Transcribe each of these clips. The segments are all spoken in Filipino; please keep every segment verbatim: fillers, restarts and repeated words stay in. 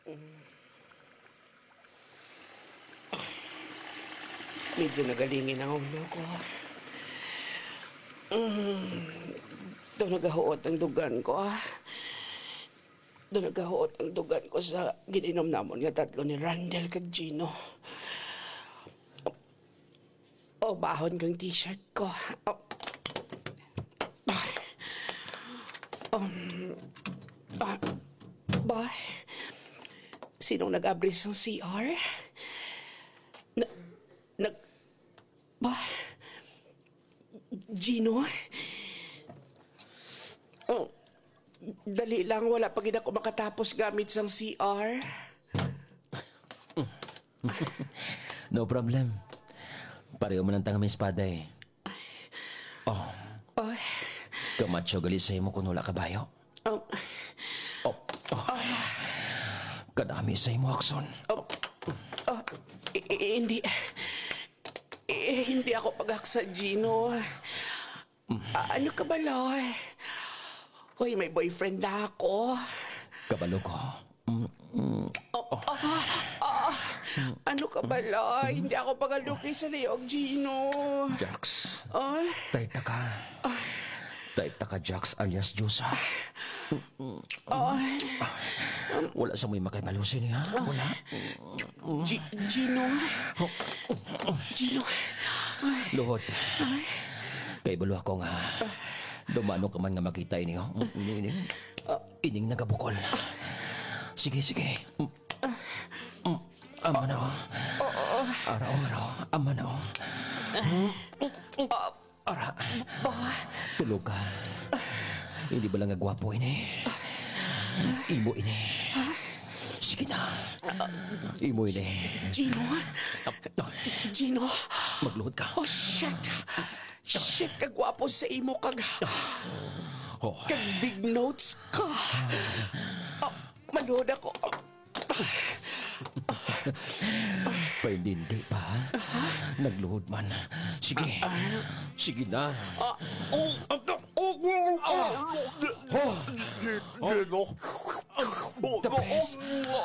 Medyo nagalingin ang ulo ko. Mm. Doon nagahuot ang dugan ko. Doon nagahuot ang dugan ko sa gininom namon nga tatlo ni Randall kag Gino. O, bahon kang t-shirt ko. Oh. Um, ah, ba? Sinong nag-abris ng C R? Na, nag... Ba? Gino? Oh, dali lang, wala pa gina ko makatapos gamit sang C R. No problem. Pareho man ang tanga may espada eh. Oh, Ay, kamacho gali sa'yo mo kung wala kabayo. um, Oh, oh. Kadami sa'yo mo, Akson. oh, oh, eh, eh, hindi... Eh, hindi ako pagaksa, Gino. Ah, ano ka ba, Loy? Hoy, may boyfriend na ako. Kabalo ko. Mm, mm. Oh, ah, ah, ano ka ba, Loy? Hindi ako pagaluki sa liyog, Gino. Jax, Ay, taita ka. Taita ka, Jax alias Diyosa. ay, Wala sa mo'y makaibalusin niya. Wala. G- Gino. Gino. Ay, Luhod. Kay balo ako nga. Dumano ka man nga makita ini. oh. Ini, ini. Ining nagabukol. Sige, sige. Mm. Mm. Ama na oh. Araw, araw. Ama na oh. Ara. Tulog ka. Hindi ba lang nga gwapo ini? Imo ini. Sige na. Imo ini. Gino. Gino. Magluhod ka. Oh, shit. Shit, kagwapo sa imo kag... Oh. Kag big notes ka. Oh, manood ako. Paindindi pa, ha? Nagluhod man. Sige. Sige na. Ah, oh, oh, Oh. Gino. The best.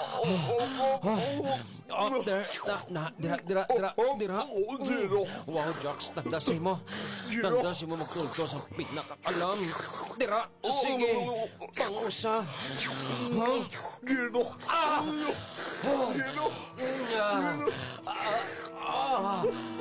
Oh, there, na, na, dira, dira, dira, dira. Gino. Wow, Jax, tagdasin mo. Tagdasin mo magtulto sa pinakakalam. Dira, sige. Pang-usa. Huh? Gino. Ah! Gino. Ah! Ah! Ah!